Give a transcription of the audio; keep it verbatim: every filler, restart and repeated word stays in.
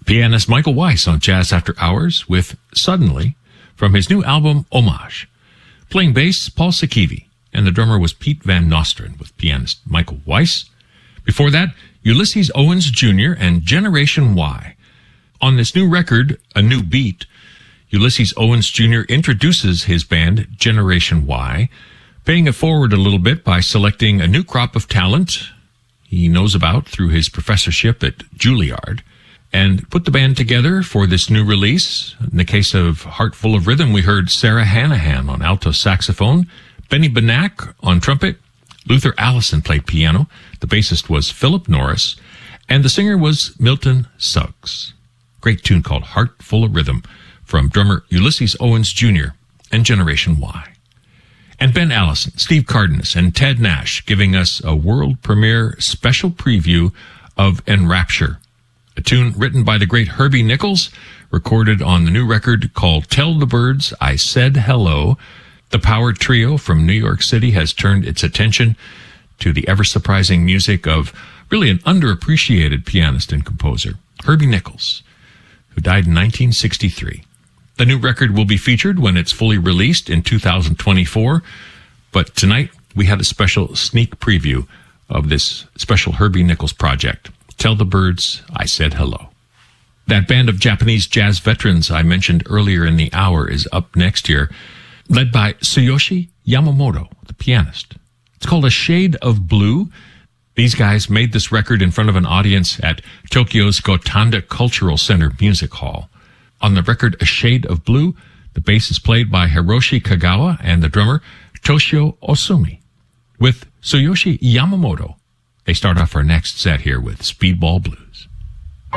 Pianist Michael Weiss on Jazz After Hours with Suddenly from his new album Homage. Playing bass, Paul Sakivi, and the drummer was Pete Van Nostrand with pianist Michael Weiss. Before that, Ulysses Owens Junior and Generation Y. On this new record, A New Beat, Ulysses Owens Junior introduces his band, Generation Y, paying it forward a little bit by selecting a new crop of talent he knows about through his professorship at Juilliard, and put the band together for this new release. In the case of Heart Full of Rhythm, we heard Sarah Hanahan on alto saxophone, Benny Benack on trumpet, Luther Allison played piano, the bassist was Philip Norris, and the singer was Milton Suggs. Great tune called Heart Full of Rhythm from drummer Ulysses Owens Junior and Generation Y. And Ben Allison, Steve Cardenas, and Ted Nash giving us a world premiere special preview of Enrapture, a tune written by the great Herbie Nichols, recorded on the new record called Tell the Birds I Said Hello. The Power Trio from New York City has turned its attention to the ever-surprising music of really an underappreciated pianist and composer, Herbie Nichols, who died in nineteen sixty-three. The new record will be featured when it's fully released in two thousand twenty-four, but tonight we had a special sneak preview of this special Herbie Nichols project, Tell the Birds I Said Hello. That band of Japanese jazz veterans I mentioned earlier in the hour is up next here, led by Tsuyoshi Yamamoto, the pianist. It's called A Shade of Blue. These guys made this record in front of an audience at Tokyo's Gotanda Cultural Center Music Hall. On the record A Shade of Blue, the bass is played by Hiroshi Kagawa and the drummer Toshio Osumi. With Tsuyoshi Yamamoto, they start off our next set here with Speedball Blues.